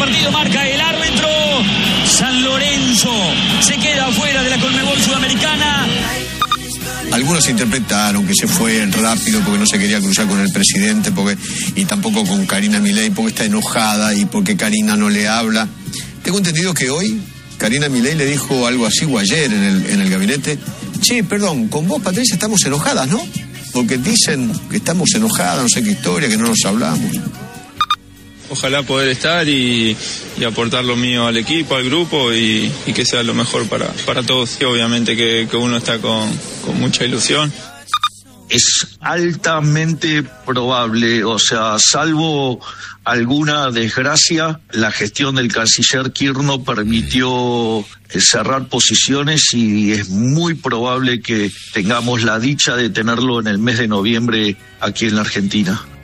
partido, marca el árbitro. San Lorenzo se queda afuera de la Conmebol Sudamericana. Algunos interpretaron que se fue rápido porque no se quería cruzar con el presidente y tampoco con Karina Milei porque está enojada y porque Karina no le habla. Tengo entendido que hoy Karina Milei le dijo algo así, o ayer en el gabinete: che, perdón, con vos, Patricia, estamos enojadas, ¿no? Porque dicen que estamos enojadas, no sé qué historia, que no nos hablamos. Ojalá poder estar y aportar lo mío al equipo, al grupo y que sea lo mejor para todos. Y obviamente que uno está con mucha ilusión. Es altamente probable, o sea, salvo alguna desgracia, la gestión del canciller Kirchner permitió cerrar posiciones y es muy probable que tengamos la dicha de tenerlo en el mes de noviembre aquí en la Argentina.